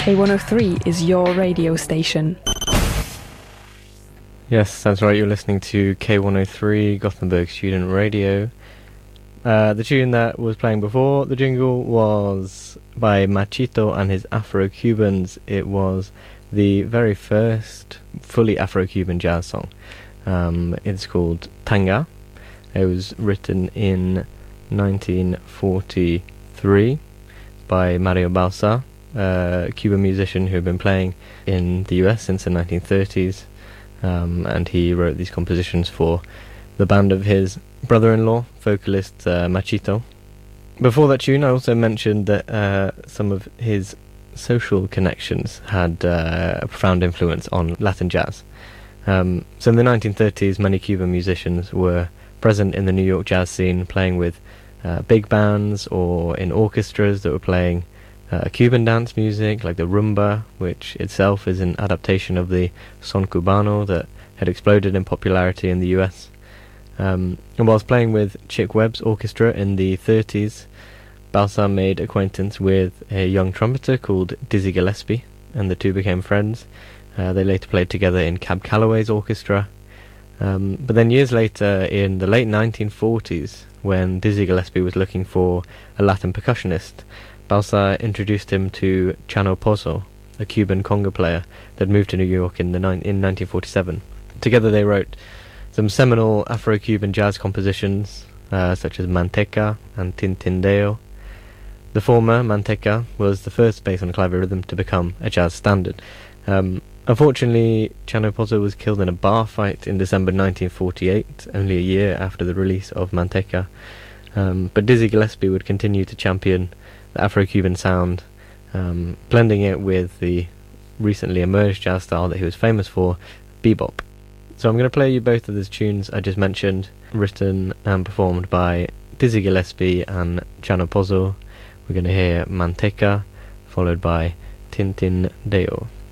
K103 is your radio station. Yes, that's right, you're listening to K103, Gothenburg Student Radio. The tune that was playing before the jingle was by Machito and his Afro-Cubans. It was the very first fully Afro-Cuban jazz song. It's called Tanga. It was written in 1943 by Mario Balsa, a Cuban musician who had been playing in the US since the 1930s, and he wrote these compositions for the band of his brother-in-law, vocalist Machito. Before that tune, I also mentioned that some of his social connections had a profound influence on Latin jazz. So in the 1930s, many Cuban musicians were present in the New York jazz scene, playing with big bands or in orchestras that were playing Cuban dance music, like the rumba, which itself is an adaptation of the son cubano that had exploded in popularity in the US. And whilst playing with Chick Webb's orchestra in the 30s, Balsa made acquaintance with a young trumpeter called Dizzy Gillespie, and the two became friends. They later played together in Cab Calloway's orchestra. But then years later, in the late 1940s, when Dizzy Gillespie was looking for a Latin percussionist, Balsa introduced him to Chano Pozo, a Cuban conga player that moved to New York in 1947. Together they wrote some seminal Afro-Cuban jazz compositions, such as Manteca and Tintindeo. The former, Manteca, was the first bass-on-clave rhythm to become a jazz standard. Unfortunately, Chano Pozo was killed in a bar fight in December 1948, only a year after the release of Manteca. But Dizzy Gillespie would continue to champion the Afro-Cuban sound, blending it with the recently emerged jazz style that he was famous for, bebop. So I'm going to play you both of those tunes I just mentioned, written and performed by Dizzy Gillespie and Chano Pozo. We're going to hear Manteca, followed by Tintindeo.